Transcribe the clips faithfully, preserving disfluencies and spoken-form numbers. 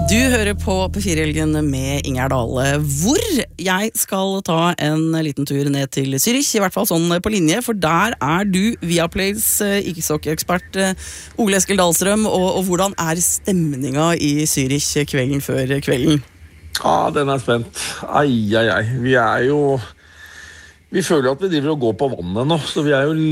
Du hører på P fire-helgen med Ingjerd Dale, hvor jeg skal ta en liten tur ned til Zürich, i hvert fall sånn på linje, for der er du Viaplays ikke-sokkeekspert Ole Eskil Dahlstrøm, og, og hvordan er stemninga i Zürich kvelden før kvelden? Ja, den er spent. Ai, ai, ai. Vi er jo... Vi føler at vi driver og går på vannet nå, så vi er jo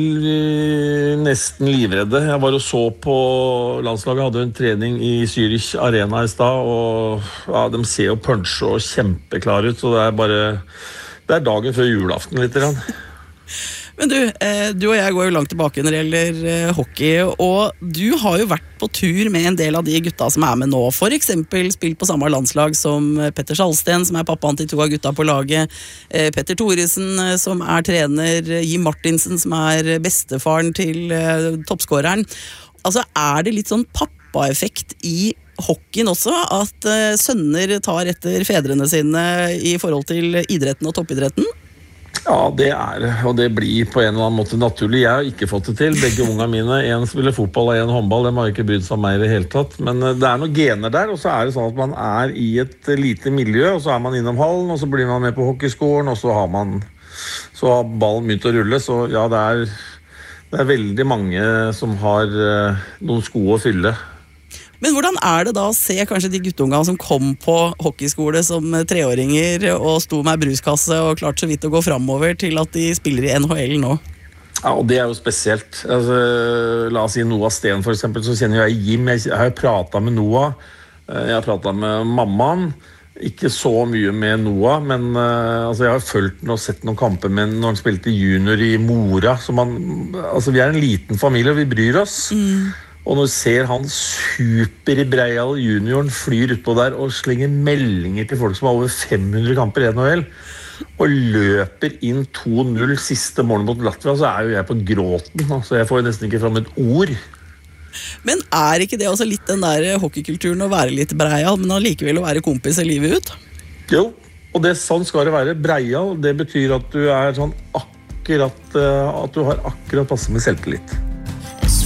nesten livredde. Jeg var og så på landslaget, hadde en trening i Zürich Arena i stad, og ja, de ser jo punche og kjempeklar ut, så det er bare, det er dagen før julaften litt grann. Men du, du og jeg går jo langt tilbake når det gjelder hockey, og du har jo vært på tur med en del av de gutta som er med nå. For eksempel spilt på samme landslag som Petter Salsten, som er pappaen til to av gutta på laget, Petter Thoresen, som er trener, Jim Martinsen, som er bestefaren til toppskåreren. Altså, er det litt sånn pappaeffekt i hockeyen også, at sønner tar etter fedrene sine i forhold til idretten og toppidretten? Ja, det er, og det blir på en eller annen måte naturlig. Jeg har ikke fått det til. Begge ungene mine, en spiller fotball og en håndball, de har ikke brydd seg om meg i det hele tatt. Men det er noen gener der, og så er det sånn at man er i et lite miljø, og så er man innom hallen, og så blir man med på hockeyskolen, og så har man, så har ballen begynt å rulle. Så ja, det er, det er veldig mange som har noen sko å fylle. Men hvordan er det da å se kanskje de guttungene som kom på hockeyskole som treåringer og sto med bruskasse og klart så vidt å gå fremover til at de spiller i N H L nå? Ja, og det er jo spesielt. Altså, la oss si Noah Sten for eksempel, så kjenner jeg Jim. Jeg har jo pratet med Noah, jeg har pratet med mammaen, ikke så mye med Noah, men uh, altså, jeg har fulgt og sett noen kamper med når han spilte junior i Mora. Så man, altså, vi er en liten familie, og vi bryr oss. Mm. Og når du ser han super i Breial junioren flyr utpå der og slenger meldinger til folk som har over fem hundre kamper i N H L, og løper inn to null siste morgen mot Latvia, så er jo jeg på gråten. Så jeg får jo nesten ikke fram et ord. Men er ikke det også litt den der hockeykulturen å være litt Breial, men allikevel å være kompis i livet ut? Jo, og det, sånn skal det være. Breial, det betyr at du er sånn akkurat, at du har akkurat passet med selvtillit.